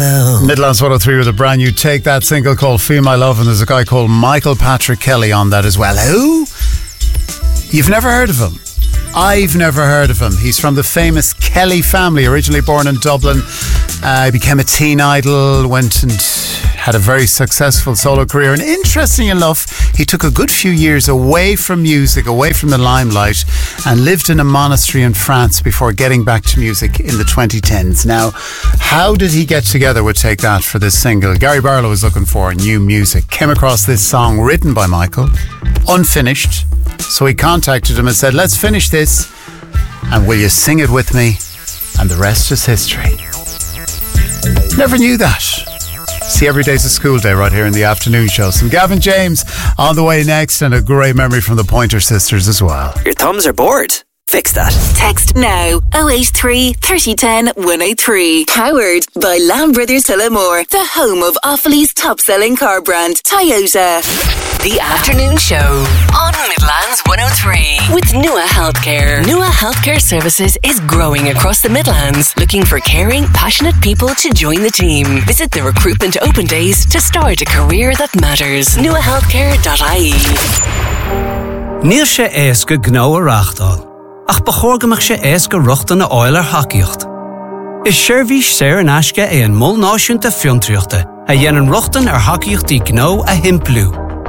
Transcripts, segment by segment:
love. Midlands 103 with a brand new Take That single called Feel My Love, and there's a guy called Michael Patrick Kelly on that as well. Who? You've never heard of him? I've never heard of him. He's from the famous Kelly family, originally born in Dublin. He became a teen idol, went and had a very successful solo career. And interesting enough, he took a good few years away from music, away from the limelight, and lived in a monastery in France before getting back to music in the 2010s. Now, how did he get together with Take That for this single? Gary Barlow was looking for new music, came across this song written by Michael, unfinished. So he contacted him and said, let's finish this, and will you sing it with me? And the rest is history. Never knew that. See, every day's a school day right here in the afternoon show. Some Gavin James on the way next, and a great memory from the Pointer Sisters as well. Your thumbs are bored? Fix that. Text now 083 3010 103. Powered by Lamb Brothers Tullamore, the home of Offaly's top-selling car brand, Toyota. The Afternoon Show on Midlands 103 with Nua Healthcare. Nua Healthcare Services is growing across the Midlands, looking for caring, passionate people to join the team. Visit the recruitment open days to start a career that matters. nuahealthcare.ie. Níl sé éasca gnó a rachtáil, ach bachorgamach sé éasca ruchta na oiler hacíocht. Is seirbhís sér an aisce é an mol náisiúnta fiontriachta a dhéanann ruchtan ar hacíochtaí gnó a himplú.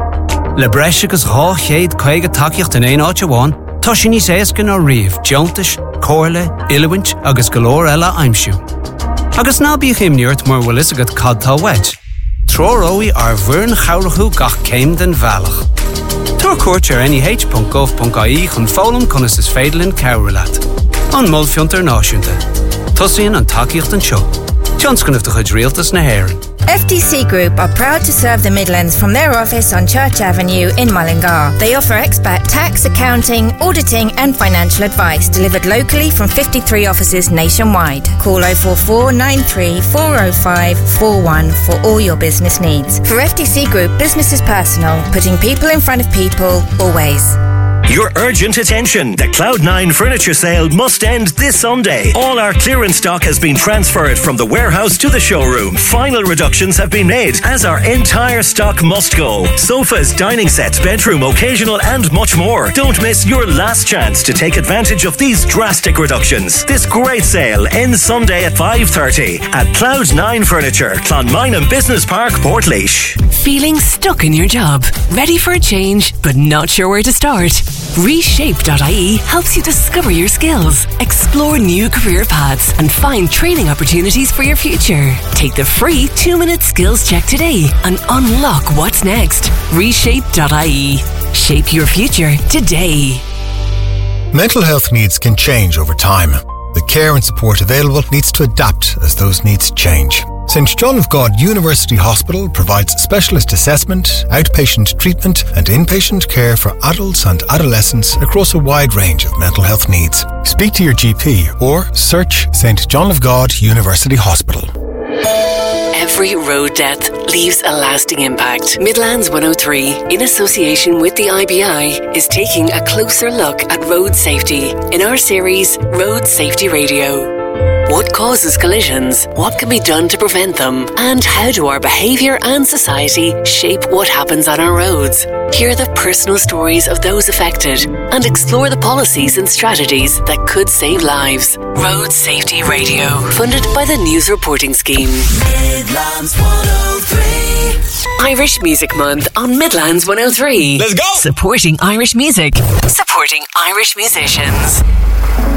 Le breis agus dhá chéad caige takeíocht in éon áit amháin, tá sin níos éasca ná riamh, deontais, cóirle, ilmhaint agus go leor eile aimsiú. Agus ná bíodh imniúirt mar bhfuil is agad cadtá weit. Tróróí ar bhuireann chomhrathú gach céim den bhealach. Tuair cuairt ar nih.gov.ie chun fólam conas is féidirlinn cabhralat. An mol fiontar náisiúnta. Tosaíonn an takeíocht an seo. Tionscannamh de chuid rialtas na hÉireann. FTC Group are proud to serve the Midlands from their office on Church Avenue in Mullingar. They offer expert tax, accounting, auditing and financial advice delivered locally from 53 offices nationwide. Call 044 93 405 41 for all your business needs. For FTC Group, business is personal, putting people in front of people always. Your urgent attention. The Cloud9 furniture sale must end this Sunday. All our clearance stock has been transferred from the warehouse to the showroom. Final reductions have been made as our entire stock must go. Sofas, dining sets, bedroom, occasional and much more. Don't miss your last chance to take advantage of these drastic reductions. This great sale ends Sunday at 5:30 at Cloud9 Furniture, Clonmine Business Park, Portlaoise. Feeling stuck in your job? Ready for a change but not sure where to start? Reshape.ie helps you discover your skills, explore new career paths and find training opportunities for your future. Take the free 2-minute skills check today and unlock what's next. Reshape.ie. Shape your future today. Mental health needs can change over time. The care and support available needs to adapt as those needs change. St John of God University Hospital provides specialist assessment, outpatient treatment and inpatient care for adults and adolescents across a wide range of mental health needs. Speak to your GP or search St John of God University Hospital. Every road death leaves a lasting impact. Midlands 103, in association with the IBI, is taking a closer look at road safety in our series Road Safety Radio. What causes collisions? What can be done to prevent them? And how do our behaviour and society shape what happens on our roads? Hear the personal stories of those affected and explore the policies and strategies that could save lives. Road Safety Radio, funded by the News Reporting Scheme. Midlands 103. Irish Music Month on Midlands 103. Let's go! Supporting Irish music. Supporting Irish musicians.